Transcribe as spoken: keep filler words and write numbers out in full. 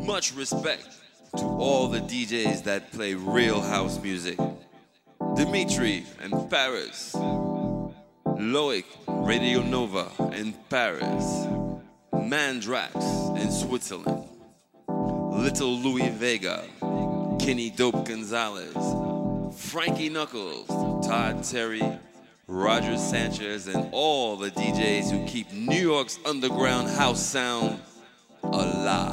Much respect to all the D Js that play real house music. Dimitri in Paris. Loic, Radio Nova in Paris. Mandrax in Switzerland. Little Louis Vega. Kenny Dope Gonzalez. Frankie Knuckles. Todd Terry. Roger Sanchez and all the D Js who keep New York's underground house sound alive.